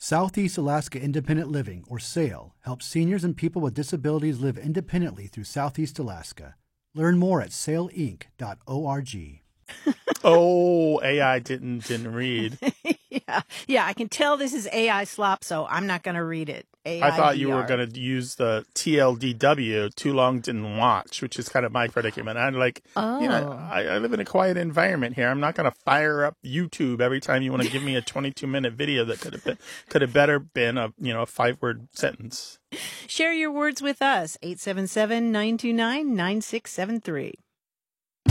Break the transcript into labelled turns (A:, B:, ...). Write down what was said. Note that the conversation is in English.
A: Southeast Alaska Independent Living, or SAIL, helps seniors and people with disabilities live independently through Southeast Alaska. Learn more at sailinc.org.
B: Oh, AI didn't read.
C: Yeah, I can tell this is AI slop, so I'm not going to read it.
B: I thought you were going to use the TLDW, too long didn't watch, which is kind of my predicament. I'm like, I live in a quiet environment here. I'm not going to fire up YouTube every time you want to give me a 22-minute video that could have better been a 5-word sentence.
C: Share your words with us, 877-929-9673.